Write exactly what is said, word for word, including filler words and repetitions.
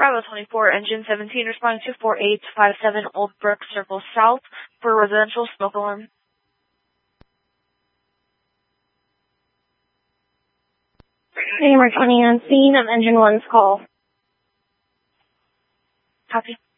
Bravo twenty-four, engine seventeen, responding to four eight five seven Old Brook Circle South for residential smoke alarm. Name twenty on scene of engine one's call. Copy.